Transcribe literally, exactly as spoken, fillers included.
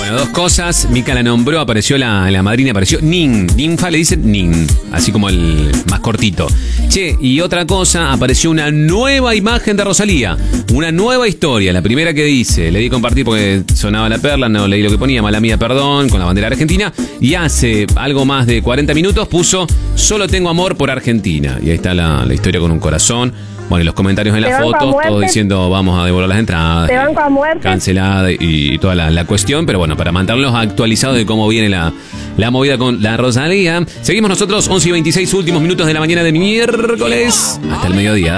Bueno, dos cosas. Mica la nombró, apareció la, la madrina, apareció Nin. Ninfa le dicen Nin, así como el más cortito. Che, y otra cosa, apareció una nueva imagen de Rosalía. Una nueva historia. La primera que dice, le di a compartir porque sonaba la perla, no leí lo que ponía, mala mía, perdón, con la bandera argentina. Y hace algo más de cuarenta minutos puso, solo tengo amor por Argentina. Y ahí está la, la historia con un corazón. Bueno, y los comentarios en la foto, todos diciendo vamos a devolver las entradas. Te banco a muerte. Cancelada y toda la, la cuestión. Pero bueno, para mantenerlos actualizados de cómo viene la, la movida con la Rosalía. Seguimos nosotros, once y veintiséis, últimos minutos de la mañana de miércoles. Hasta el mediodía.